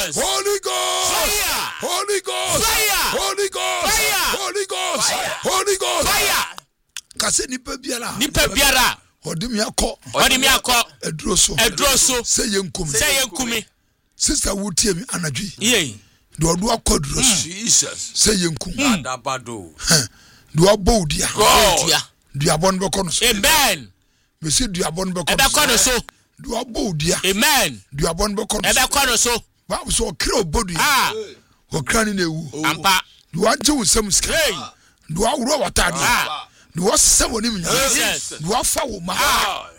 Holy Ghost. Fire. Holy Ghost. Fire. Holy Ghost. Fire. Holy Ghost. Fire. Holy Ghost. Fire. Kase nipa biara. Nipa biara. Odimi akọ. Odimi akọ. Eduro so. Eduro so. Say yenkum. Say yenkumi. Sister wotie mi anadwi. Yey. Do odu akọ duro so. Jesus. Say yenkum. Adabado. Do abo dia. God. Duabon beko no so. Amen. Me say duabon beko no so. Do abo dia. Amen. Duabon beko no so. Ba so okra obodu. Ah. Okra ni na ewu. Ampa. Do anje wo sam sika. Hey. Do awuro watade. Ah. Do wasem woni mnya. Jesus. Do afa wo ma. Ah.